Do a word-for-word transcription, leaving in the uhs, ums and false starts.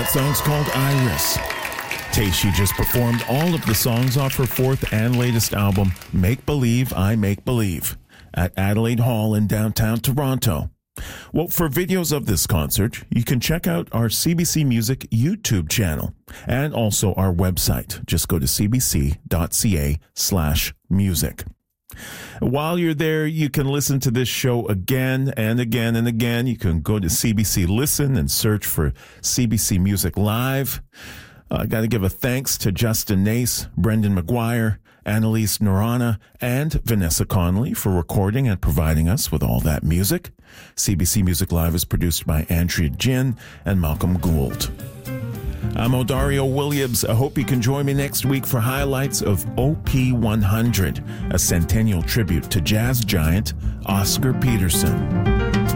That song's called Iris. Tayshia just performed all of the songs off her fourth and latest album, Make Believe, I Make Believe, at Adelaide Hall in downtown Toronto. Well, for videos of this concert, you can check out our C B C Music YouTube channel and also our website. Just go to cbc.ca slash music. While you're there, you can listen to this show again and again and again. You can go to C B C Listen and search for C B C Music Live. I uh, got to give a thanks to Justin Nace, Brendan McGuire, Annalise Norana, and Vanessa Connolly for recording and providing us with all that music. C B C Music Live is produced by Andrea Jin and Malcolm Gould. I'm Odario Williams. I hope you can join me next week for highlights of O P one hundred, a centennial tribute to jazz giant Oscar Peterson.